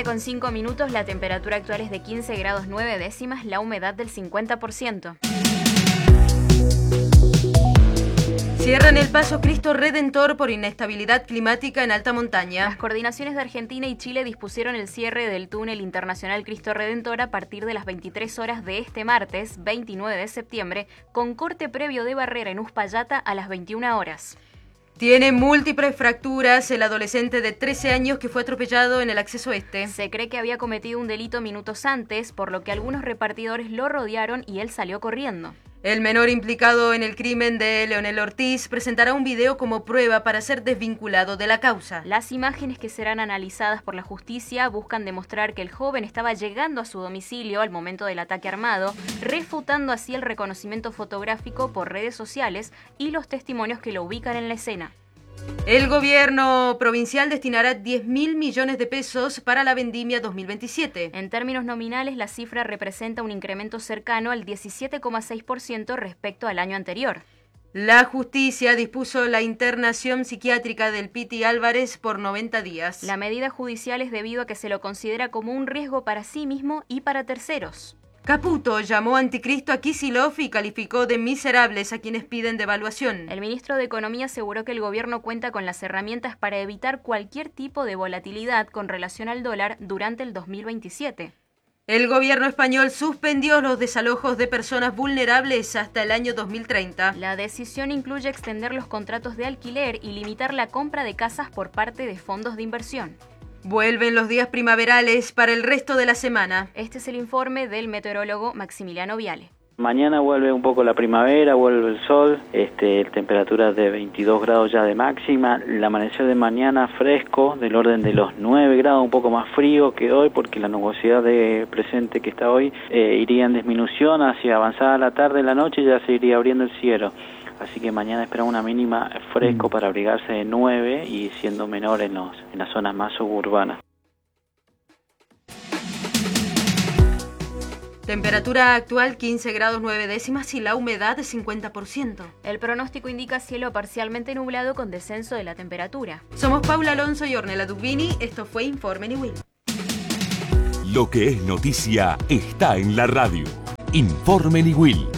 7:05, la temperatura actual es de 15 grados 9 décimas, la humedad del 50%. Cierran el paso Cristo Redentor por inestabilidad climática en alta montaña. Las coordinaciones de Argentina y Chile dispusieron el cierre del túnel internacional Cristo Redentor a partir de las 23 horas de este martes, 29 de septiembre, con corte previo de barrera en Uspallata a las 21 horas. Tiene múltiples fracturas el adolescente de 13 años que fue atropellado en el acceso este. Se cree que había cometido un delito minutos antes, por lo que algunos repartidores lo rodearon y él salió corriendo. El menor implicado en el crimen de Leonel Ortiz presentará un video como prueba para ser desvinculado de la causa. Las imágenes que serán analizadas por la justicia buscan demostrar que el joven estaba llegando a su domicilio al momento del ataque armado, refutando así el reconocimiento fotográfico por redes sociales y los testimonios que lo ubican en la escena. El gobierno provincial destinará 10.000 millones de pesos para la vendimia 2027. En términos nominales, la cifra representa un incremento cercano al 17,6% respecto al año anterior. La justicia dispuso la internación psiquiátrica del Piti Álvarez por 90 días. La medida judicial es debido a que se lo considera como un riesgo para sí mismo y para terceros. Caputo llamó anticristo a Kicillof y calificó de miserables a quienes piden devaluación. El ministro de Economía aseguró que el gobierno cuenta con las herramientas para evitar cualquier tipo de volatilidad con relación al dólar durante el 2027. El gobierno español suspendió los desalojos de personas vulnerables hasta el año 2030. La decisión incluye extender los contratos de alquiler y limitar la compra de casas por parte de fondos de inversión. Vuelven los días primaverales para el resto de la semana. Este es el informe del meteorólogo Maximiliano Viale. Mañana vuelve un poco la primavera, vuelve el sol, temperaturas de 22 grados ya de máxima, el amanecer de mañana fresco, del orden de los 9 grados, un poco más frío que hoy, porque la nubosidad presente que está hoy iría en disminución hacia avanzada la tarde, la noche ya se iría abriendo el cielo. Así que mañana esperamos una mínima fresco para abrigarse de 9 y siendo menor en las zonas más suburbanas. Temperatura actual 15 grados 9 décimas y la humedad de 50%. El pronóstico indica cielo parcialmente nublado con descenso de la temperatura. Somos Paula Alonso y Ornella Dubini. Esto fue Informe Niwil. Lo que es noticia está en la radio. Informe Niwil.